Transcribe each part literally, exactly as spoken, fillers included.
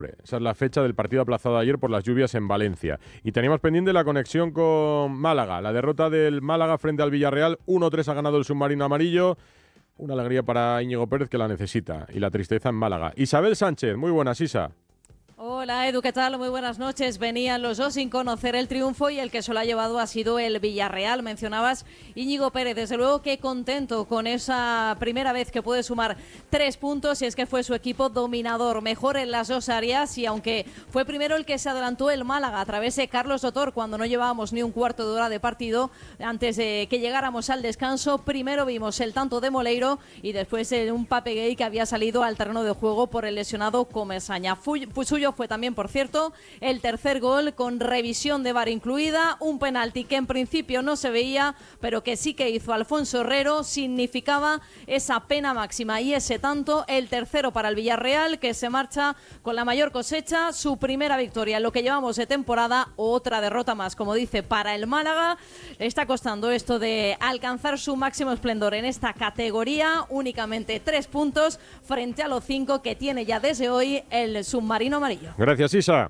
Esa es la fecha del partido aplazado ayer por las lluvias en Valencia. Y teníamos pendiente la conexión con Málaga. La derrota del Málaga frente al Villarreal. uno tres ha ganado el submarino amarillo. Una alegría para Íñigo Pérez, que la necesita. Y la tristeza en Málaga. Isabel Sánchez, muy buenas, Isa. Hola Edu, ¿qué tal? Muy buenas noches. Venían los dos sin conocer el triunfo y el que se lo ha llevado ha sido el Villarreal. Mencionabas Íñigo Pérez, desde luego que contento con esa primera vez que puede sumar tres puntos y es que fue su equipo dominador, mejor en las dos áreas y aunque fue primero el que se adelantó el Málaga a través de Carlos Sotor cuando no llevábamos ni un cuarto de hora de partido, antes de que llegáramos al descanso, primero vimos el tanto de Moleiro y después un Pape Gay que había salido al terreno de juego por el lesionado Comesaña. Fue suyo fue también, por cierto, el tercer gol con revisión de V A R incluida, un penalti que en principio no se veía, pero que sí que hizo Alfonso Herrero, significaba esa pena máxima y ese tanto, el tercero para el Villarreal, que se marcha con la mayor cosecha, su primera victoria en lo que llevamos de temporada, otra derrota más, como dice, para el Málaga. Le está costando esto de alcanzar su máximo esplendor en esta categoría, únicamente tres puntos frente a los cinco que tiene ya desde hoy el submarino amarillo. Gracias, Isa.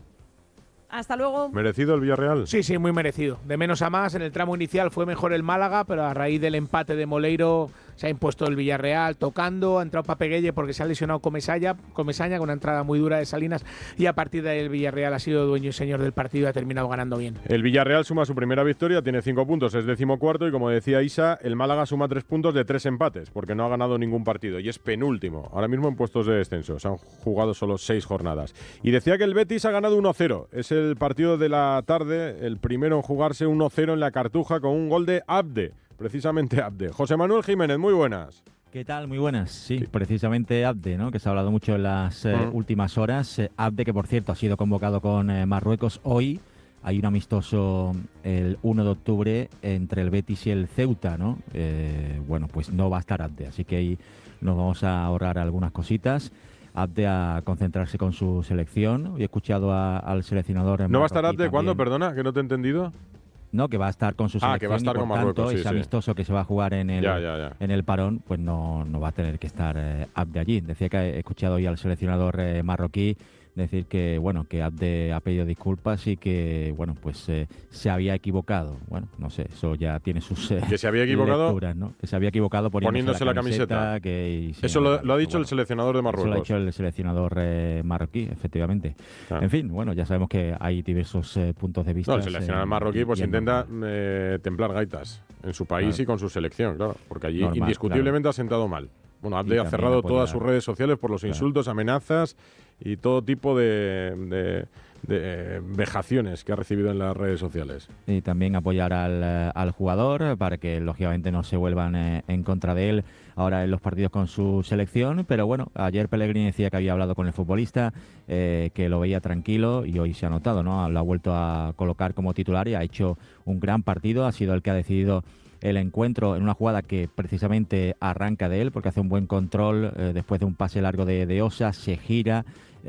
Hasta luego. ¿Merecido el Villarreal? Sí, sí, muy merecido. De menos a más, en el tramo inicial fue mejor el Málaga, pero a raíz del empate de Moleiro se ha impuesto el Villarreal tocando, ha entrado Pape Gueye porque se ha lesionado Comesaña, Comesaña con una entrada muy dura de Salinas y a partir de ahí el Villarreal ha sido dueño y señor del partido y ha terminado ganando bien. El Villarreal suma su primera victoria, tiene cinco puntos, es decimocuarto y como decía Isa, el Málaga suma tres puntos de tres empates porque no ha ganado ningún partido y es penúltimo, ahora mismo en puestos de descenso, se han jugado solo seis jornadas. Y decía que el Betis ha ganado uno cero, es el partido de la tarde, el primero en jugarse uno cero en la Cartuja con un gol de Abde. Precisamente Abde. José Manuel Jiménez, muy buenas. ¿Qué tal? Muy buenas. Sí, sí. Precisamente Abde, ¿no? Que se ha hablado mucho en las eh, uh-huh. últimas horas. Eh, Abde, que por cierto ha sido convocado con eh, Marruecos hoy. Hay un amistoso el uno de octubre entre el Betis y el Ceuta, ¿no? Eh, bueno, pues no va a estar Abde, así que ahí nos vamos a ahorrar algunas cositas. Abde a concentrarse con su selección. Hoy he escuchado a, al seleccionador. ¿No va a estar Abde cuándo? Perdona, que no te he entendido. No, que va a estar con su selección. Ah, que va a estar y por con Marruecos, tanto, sí, ese sí. amistoso que se va a jugar en el, ya, ya, ya. en el parón, pues no, no va a tener que estar eh, Abde allí. Decía que he escuchado hoy al seleccionador eh, marroquí decir que, bueno, que Abde ha pedido disculpas y que, bueno, pues eh, se había equivocado. Bueno, no sé, eso ya tiene sus eh, ¿Que se había equivocado? lecturas, ¿no? Que se había equivocado poniéndose, poniéndose la, la camiseta. camiseta que, sí, eso no, lo, lo ha dicho bueno, el seleccionador de Marruecos. Eso lo ha dicho el seleccionador eh, marroquí, efectivamente. Ah. En fin, bueno, ya sabemos que hay diversos eh, puntos de vista. No, el seleccionador eh, marroquí pues intenta eh, templar gaitas en su país claro. y con su selección, claro, porque allí Normal, indiscutiblemente claro. ha sentado mal. Bueno, Abde ha cerrado todas sus redes sociales por los claro. insultos, amenazas y todo tipo de, de, de vejaciones que ha recibido en las redes sociales. Y también apoyar al, al jugador para que lógicamente no se vuelvan eh, en contra de él ahora en los partidos con su selección. Pero bueno, ayer Pellegrini decía que había hablado con el futbolista, eh, que lo veía tranquilo y hoy se ha notado, ¿no? Lo ha vuelto a colocar como titular y ha hecho un gran partido, ha sido el que ha decidido el encuentro en una jugada que precisamente arranca de él porque hace un buen control eh, después de un pase largo de, de Osa, se gira,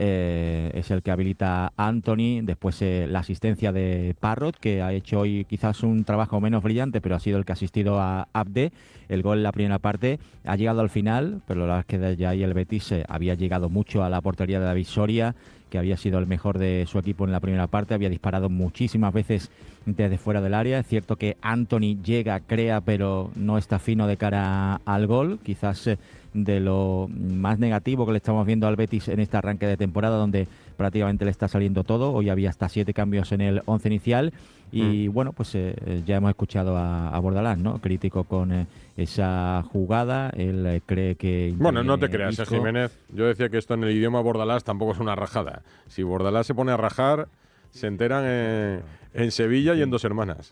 eh, es el que habilita a Anthony, después eh, la asistencia de Parrot que ha hecho hoy quizás un trabajo menos brillante pero ha sido el que ha asistido a Abde, el gol en la primera parte ha llegado al final, pero la verdad es que desde ahí el Betis eh, había llegado mucho a la portería de David Soria, que había sido el mejor de su equipo en la primera parte, había disparado muchísimas veces desde fuera del área. Es cierto que Anthony llega, crea, pero no está fino de cara al gol, quizás eh, de lo más negativo que le estamos viendo al Betis en este arranque de temporada, donde prácticamente le está saliendo todo. Hoy había hasta siete cambios en el once inicial y mm. bueno, pues eh, ya hemos escuchado a, a Bordalás, ¿no? Crítico con eh, esa jugada, él eh, cree que... Bueno, no te creas, eh, Jiménez, yo decía que esto en el idioma Bordalás tampoco es una rajada. Si Bordalás se pone a rajar, se enteran en, en Sevilla y en Dos Hermanas.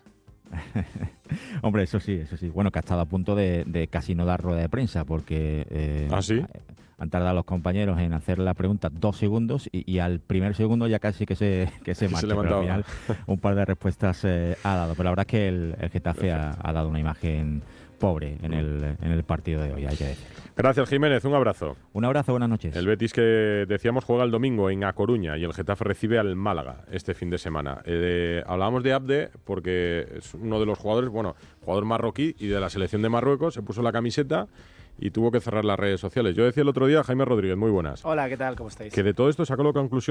Hombre, eso sí, eso sí. Bueno, que ha estado a punto de, de casi no dar rueda de prensa porque... Eh, ¿Ah, sí? Han tardado los compañeros en hacer la pregunta dos segundos y, y al primer segundo ya casi que se, que se marcha. Pero al final un par de respuestas eh, ha dado. Pero la verdad es que el, el Getafe ha, ha dado una imagen pobre en el, en el partido de hoy, hay que decir. Gracias, Jiménez. Un abrazo. Un abrazo, buenas noches. El Betis que decíamos juega el domingo en A Coruña y el Getafe recibe al Málaga este fin de semana. Eh, hablábamos de Abde porque es uno de los jugadores, bueno, jugador marroquí y de la selección de Marruecos, se puso la camiseta y tuvo que cerrar las redes sociales. Yo decía el otro día, Jaime Rodríguez, muy buenas. Hola, ¿qué tal? ¿Cómo estáis? Que de todo esto sacó la conclusión